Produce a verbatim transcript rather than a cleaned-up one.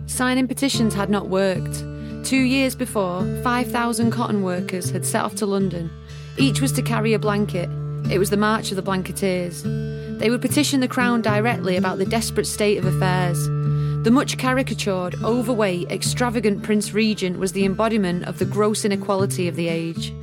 Signing petitions had not worked. Two years before, five thousand cotton workers had set off to London. Each was to carry a blanket. It was the March of the Blanketeers. They would petition the Crown directly about the desperate state of affairs. The much caricatured, overweight, extravagant Prince Regent was the embodiment of the gross inequality of the age.